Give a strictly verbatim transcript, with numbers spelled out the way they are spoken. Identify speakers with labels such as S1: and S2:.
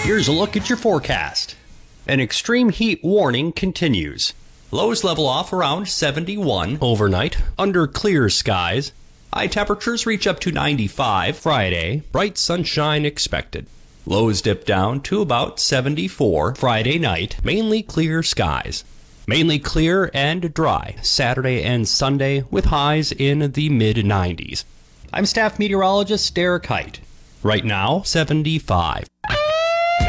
S1: Here's a look at your forecast. An extreme heat warning continues. Lows level off around seventy-one overnight under clear skies. High temperatures reach up to ninety-five Friday. Bright sunshine expected. Lows dip down to about seventy-four Friday night. Mainly clear skies. Mainly clear and dry Saturday and Sunday with highs in the mid nineties. I'm staff meteorologist Derek Height. Right now, seventy-five.